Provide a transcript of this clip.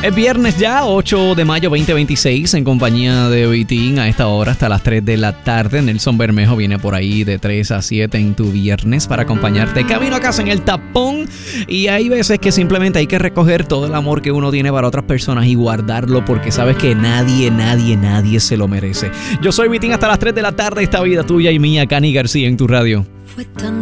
Es viernes ya, 8 de mayo 2026, en compañía de Vitín a esta hora hasta las 3 de la tarde. Nelson Bermejo viene por ahí de 3 a 7 en tu viernes para acompañarte camino a casa en el tapón. Y hay veces que simplemente hay que recoger todo el amor que uno tiene para otras personas y guardarlo porque sabes que nadie se lo merece. Yo soy Vitín hasta las 3 de la tarde, esta vida tuya y mía, Cani García en tu radio. Fue tan